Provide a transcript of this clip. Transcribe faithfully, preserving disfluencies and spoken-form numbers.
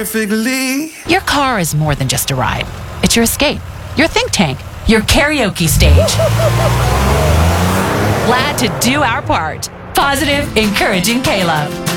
perfectly. Your car is more than just a ride. It's your escape, your think tank, your karaoke stage. Glad to do our part. Positive, encouraging K-Love.